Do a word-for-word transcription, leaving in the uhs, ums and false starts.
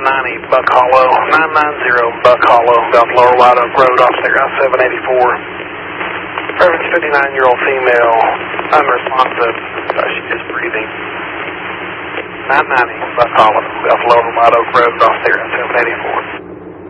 ninety Buck Hollow, nine ninety Buck Hollow, South Lower White Oak Road off there, I seven eighty-four. Reference fifty-nine-year-old female, unresponsive, uh, she is breathing. nine ninety Buck Hollow, South Lower White Oak Road off there, seven eighty-four.